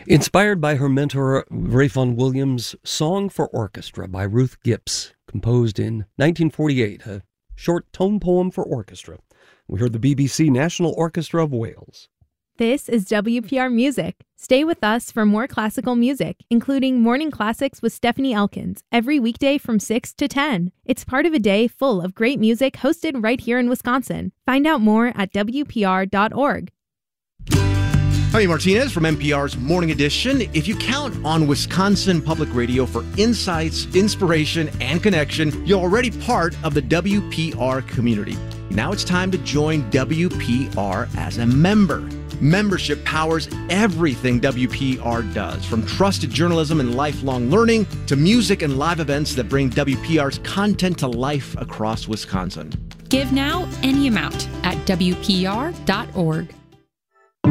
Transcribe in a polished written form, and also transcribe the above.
Inspired by her mentor, Ray Vaughan Williams' Song for Orchestra by Ruth Gipps, composed in 1948, a short tone poem for orchestra. We heard the BBC National Orchestra of Wales. This is WPR Music. Stay with us for more classical music, including Morning Classics with Stephanie Elkins, every weekday from 6 to 10. It's part of a day full of great music hosted right here in Wisconsin. Find out more at WPR.org. Javi Martinez from NPR's Morning Edition. If you count on Wisconsin Public Radio for insights, inspiration, and connection, you're already part of the WPR community. Now it's time to join WPR as a member. Membership powers everything WPR does, from trusted journalism and lifelong learning to music and live events that bring WPR's content to life across Wisconsin. Give now any amount at WPR.org.